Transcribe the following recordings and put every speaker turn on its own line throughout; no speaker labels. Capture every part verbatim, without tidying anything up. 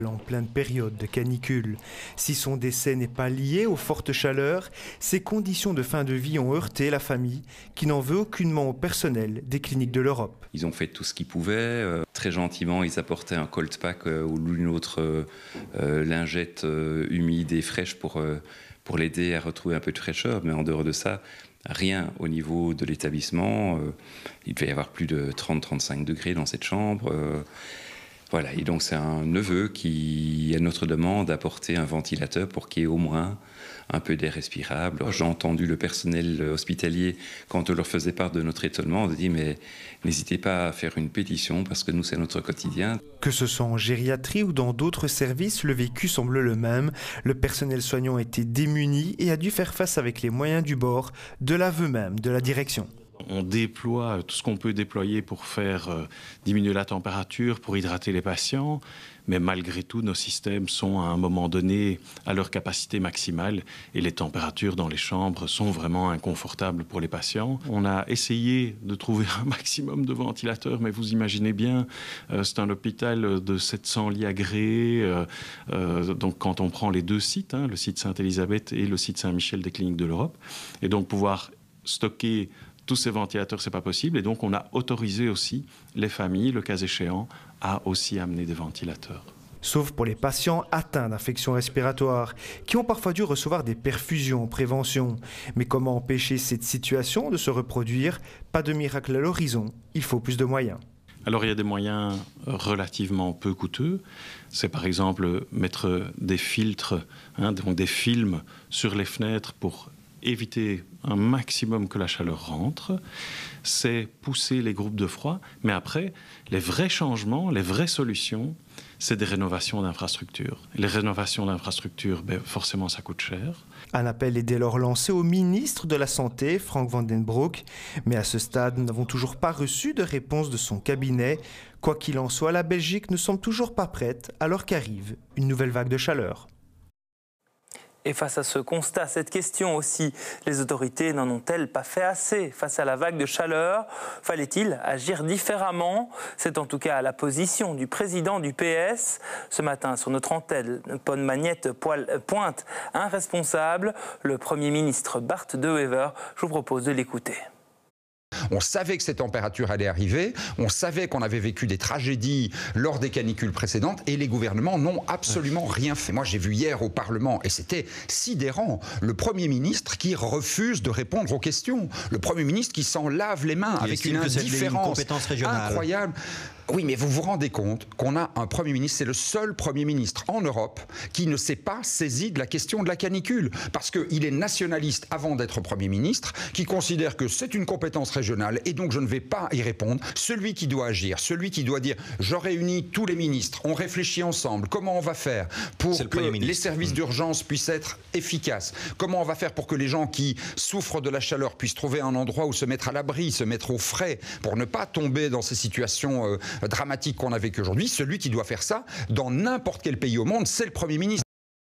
En pleine période de canicule. Si son décès n'est pas lié aux fortes chaleurs, ses conditions de fin de vie ont heurté la famille qui n'en veut aucunement au personnel des cliniques de l'Europe.
Ils ont fait tout ce qu'ils pouvaient. Euh, très gentiment, ils apportaient un cold pack euh, ou une autre euh, euh, lingette euh, humide et fraîche pour, euh, pour l'aider à retrouver un peu de fraîcheur. Mais en dehors de ça, rien au niveau de l'établissement. Euh, il devait y avoir plus de trente à trente-cinq degrés dans cette chambre. Euh, Voilà, et donc c'est un neveu qui, à notre demande, a apporté un ventilateur pour qu'il y ait au moins un peu d'air respirable. Alors, j'ai entendu le personnel hospitalier, quand on leur faisait part de notre étonnement, de dire mais n'hésitez pas à faire une pétition parce que nous c'est notre quotidien.
Que ce soit en gériatrie ou dans d'autres services, le vécu semble le même. Le personnel soignant a été démuni et a dû faire face avec les moyens du bord, de l'aveu même de la direction.
On déploie tout ce qu'on peut déployer pour faire euh, diminuer la température, pour hydrater les patients. Mais malgré tout, nos systèmes sont à un moment donné à leur capacité maximale et les températures dans les chambres sont vraiment inconfortables pour les patients. On a essayé de trouver un maximum de ventilateurs, mais vous imaginez bien, euh, c'est un hôpital de sept cents lits agréés. Euh, euh, donc quand on prend les deux sites, hein, le site Sainte-Élisabeth et le site Saint-Michel des Cliniques de l'Europe, et donc pouvoir stocker tous ces ventilateurs, ce n'est pas possible. Et donc, on a autorisé aussi les familles, le cas échéant, à aussi amener des ventilateurs.
Sauf pour les patients atteints d'infections respiratoires, qui ont parfois dû recevoir des perfusions en prévention. Mais comment empêcher cette situation de se reproduire? Pas de miracle à l'horizon, il faut plus de moyens.
Alors, il y a des moyens relativement peu coûteux. C'est par exemple mettre des filtres, hein, donc des films sur les fenêtres pour éviter un maximum que la chaleur rentre, c'est pousser les groupes de froid. Mais après, les vrais changements, les vraies solutions, c'est des rénovations d'infrastructures. Les rénovations d'infrastructures, ben, forcément, ça coûte cher.
Un appel est dès lors lancé au ministre de la Santé, Frank van den Broek. Mais à ce stade, nous n'avons toujours pas reçu de réponse de son cabinet. Quoi qu'il en soit, la Belgique ne semble toujours pas prête alors qu'arrive une nouvelle vague de chaleur.
Et face à ce constat, cette question aussi, les autorités n'en ont-elles pas fait assez face à la vague de chaleur? Fallait-il agir différemment? C'est en tout cas la position du président du P S. Ce matin, sur notre antenne, Paul Magnette pointe un responsable, le Premier ministre Bart De Wever. Je vous propose de l'écouter.
On savait que ces températures allaient arriver, on savait qu'on avait vécu des tragédies lors des canicules précédentes et les gouvernements n'ont absolument rien fait. Moi j'ai vu hier au Parlement et c'était sidérant, le Premier ministre qui refuse de répondre aux questions, le Premier ministre qui s'en lave les mains avec une indifférence incroyable. Oui, mais vous vous rendez compte qu'on a un Premier ministre, c'est le seul Premier ministre en Europe qui ne s'est pas saisi de la question de la canicule. Parce qu'il est nationaliste avant d'être Premier ministre, qui considère que c'est une compétence régionale et donc je ne vais pas y répondre. Celui qui doit agir, celui qui doit dire « je réunis tous les ministres, on réfléchit ensemble, comment on va faire pour que les services d'urgence puissent être efficaces, comment on va faire pour que les gens qui souffrent de la chaleur puissent trouver un endroit où se mettre à l'abri, se mettre au frais, pour ne pas tomber dans ces situations euh, dramatique qu'on a vécu aujourd'hui, celui qui doit faire ça dans n'importe quel pays au monde, c'est le Premier ministre.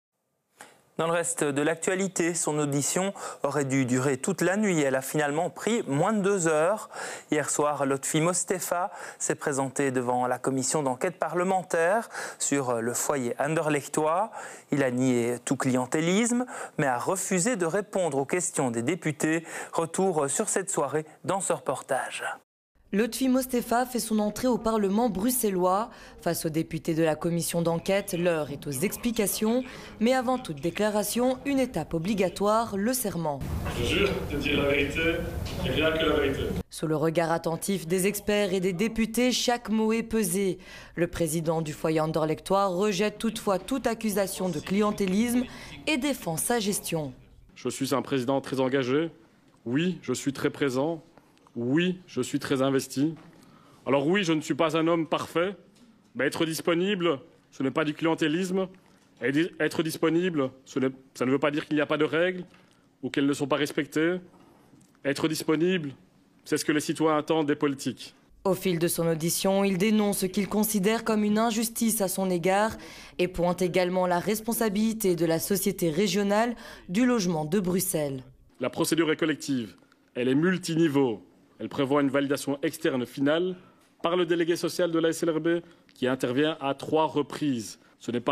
Dans le reste de l'actualité, son audition aurait dû durer toute la nuit. Elle a finalement pris moins de deux heures. Hier soir, Lotfi Mostefa s'est présenté devant la commission d'enquête parlementaire sur le foyer anderlechtois. Il a nié tout clientélisme, mais a refusé de répondre aux questions des députés. Retour sur cette soirée dans ce reportage.
Lotfi Mostefa fait son entrée au Parlement bruxellois. Face aux députés de la commission d'enquête, l'heure est aux explications. Mais avant toute déclaration, une étape obligatoire, le serment.
Je jure de dire la vérité et rien que la vérité.
Sous le regard attentif des experts et des députés, chaque mot est pesé. Le président du foyer anderlechtois rejette toutefois toute accusation de clientélisme et défend sa gestion.
Je suis un président très engagé. Oui, je suis très présent. Oui, je suis très investi. Alors oui, je ne suis pas un homme parfait, mais être disponible, ce n'est pas du clientélisme. Et être disponible, ce ça ne veut pas dire qu'il n'y a pas de règles ou qu'elles ne sont pas respectées. Être disponible, c'est ce que les citoyens attendent des politiques.
Au fil de son audition, il dénonce ce qu'il considère comme une injustice à son égard et pointe également la responsabilité de la société régionale du logement de Bruxelles.
La procédure est collective, elle est multiniveau. Elle prévoit une validation externe finale par le délégué social de la S L R B qui intervient à trois reprises. Ce n'est pas